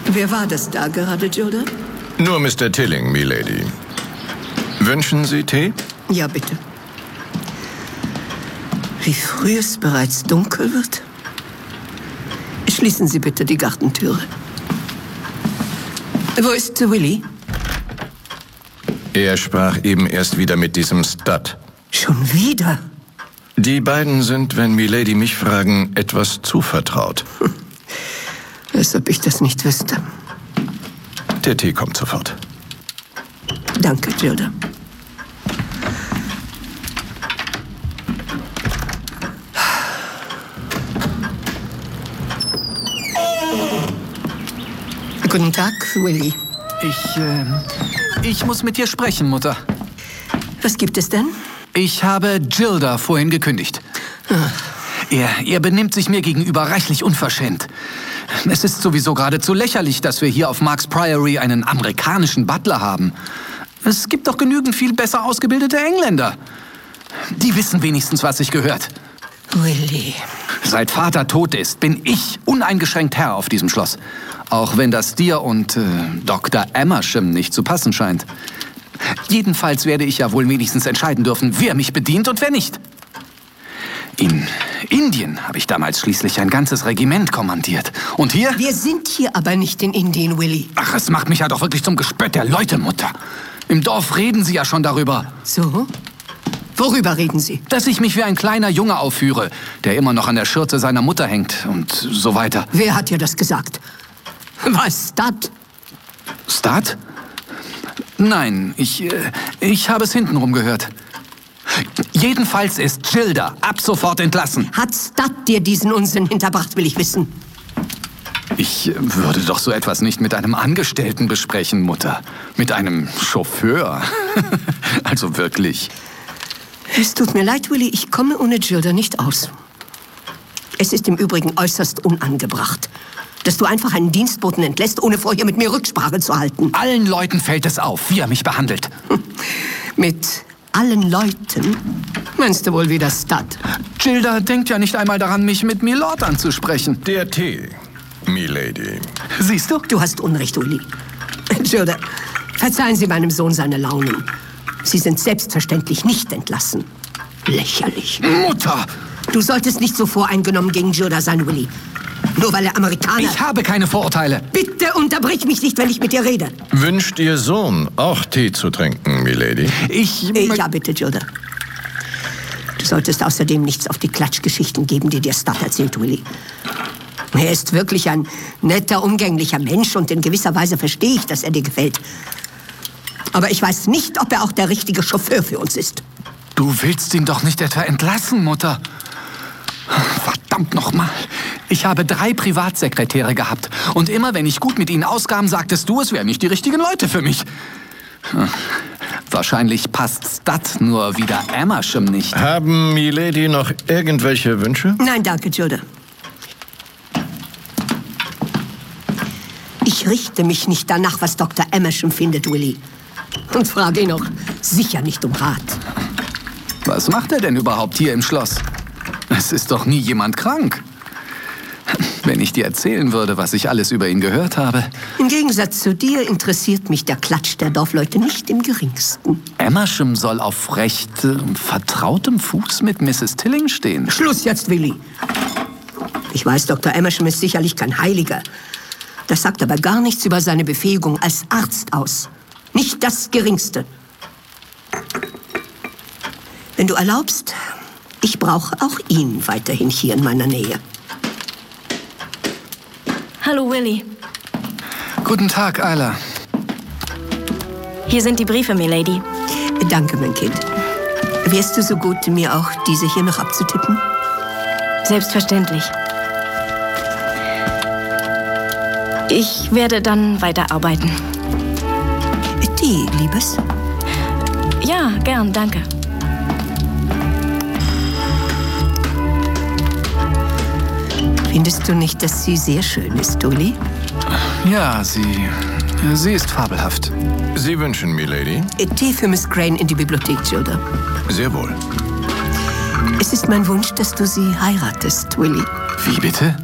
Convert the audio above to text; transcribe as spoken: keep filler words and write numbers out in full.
Wer war das da gerade, Gilda? Nur Mister Tilling, Milady. Wünschen Sie Tee? Ja, bitte. Wie früh es bereits dunkel wird. Schließen Sie bitte die Gartentüre. Wo ist Willy? Er sprach eben erst wieder mit diesem Stud. Schon wieder? Die beiden sind, wenn Milady mich fragen, etwas zuvertraut. Hm. Als ob ich das nicht wüsste. Der Tee kommt sofort. Danke, Gilda. Guten Tag, Willy. Ich, äh, ich muss mit dir sprechen, Mutter. Was gibt es denn? Ich habe Gilda vorhin gekündigt. Ach. Er, er benimmt sich mir gegenüber reichlich unverschämt. Es ist sowieso geradezu lächerlich, dass wir hier auf Marks Priory einen amerikanischen Butler haben. Es gibt doch genügend viel besser ausgebildete Engländer. Die wissen wenigstens, was sich gehört. Willy. Seit Vater tot ist, bin ich uneingeschränkt Herr auf diesem Schloss. Auch wenn das dir und äh, Doktor Amersham nicht zu passen scheint. Jedenfalls werde ich ja wohl wenigstens entscheiden dürfen, wer mich bedient und wer nicht. In Indien habe ich damals schließlich ein ganzes Regiment kommandiert. Und hier? Wir sind hier aber nicht in Indien, Willy. Ach, es macht mich ja doch wirklich zum Gespött der Leute, Mutter. Im Dorf reden sie ja schon darüber. So? Worüber reden Sie? Dass ich mich wie ein kleiner Junge aufführe, der immer noch an der Schürze seiner Mutter hängt und so weiter. Wer hat dir das gesagt? Was, Stud? Stud? Nein, ich, äh, ich habe es hintenrum gehört. Jedenfalls ist Gilda ab sofort entlassen. Hat Stud dir diesen Unsinn hinterbracht, will ich wissen. Ich würde doch so etwas nicht mit einem Angestellten besprechen, Mutter. Mit einem Chauffeur. Also wirklich. Es tut mir leid, Willy, ich komme ohne Gilda nicht aus. Es ist im Übrigen äußerst unangebracht, dass du einfach einen Dienstboten entlässt, ohne vorher mit mir Rücksprache zu halten. Allen Leuten fällt es auf, wie er mich behandelt. Mit allen Leuten? Meinst du wohl wieder Stud? Gilda denkt ja nicht einmal daran, mich mit Milord anzusprechen. Der Tee, Milady. Siehst du? Du hast Unrecht, Willy. Gilda, verzeihen Sie meinem Sohn seine Launen. Sie sind selbstverständlich nicht entlassen. Lächerlich. Mutter! Du solltest nicht so voreingenommen gegen Gilda sein, Willy. Nur weil er Amerikaner... Ich habe keine Vorurteile. Bitte unterbrich mich nicht, wenn ich mit dir rede. Wünscht Ihr Sohn auch Tee zu trinken, Milady? Ich... Ja, bitte, Gilda. Du solltest außerdem nichts auf die Klatschgeschichten geben, die dir Stud erzählt, Willy. Er ist wirklich ein netter, umgänglicher Mensch und in gewisser Weise verstehe ich, dass er dir gefällt. Aber ich weiß nicht, ob er auch der richtige Chauffeur für uns ist. Du willst ihn doch nicht etwa entlassen, Mutter. Verdammt nochmal. Ich habe drei Privatsekretäre gehabt. Und immer, wenn ich gut mit ihnen auskam, sagtest du, es wären nicht die richtigen Leute für mich. Hm. Wahrscheinlich passt Stud nur wieder Amersham nicht. Haben Milady noch irgendwelche Wünsche? Nein, danke, Gilda. Ich richte mich nicht danach, was Doktor Amersham findet, Willy. Und frage ihn auch sicher nicht um Rat. Was macht er denn überhaupt hier im Schloss? Es ist doch nie jemand krank. Wenn ich dir erzählen würde, was ich alles über ihn gehört habe. Im Gegensatz zu dir interessiert mich der Klatsch der Dorfleute nicht im geringsten. Amersham soll auf recht äh, vertrautem Fuß mit Misses Tilling stehen. Schluss jetzt, Willy. Ich weiß, Doktor Amersham ist sicherlich kein Heiliger. Das sagt aber gar nichts über seine Befähigung als Arzt aus. Nicht das Geringste. Wenn du erlaubst, ich brauche auch ihn weiterhin hier in meiner Nähe. Hallo, Willy. Guten Tag, Ayla. Hier sind die Briefe, Milady. Danke, mein Kind. Wärst du so gut, mir auch diese hier noch abzutippen? Selbstverständlich. Ich werde dann weiterarbeiten. Die, Liebes? Ja, gern, danke. Findest du nicht, dass sie sehr schön ist, Willy? Ja, sie... sie ist fabelhaft. Sie wünschen, Milady? Tee für Miss Crane in die Bibliothek, Gilda. Sehr wohl. Es ist mein Wunsch, dass du sie heiratest, Willy. Wie bitte?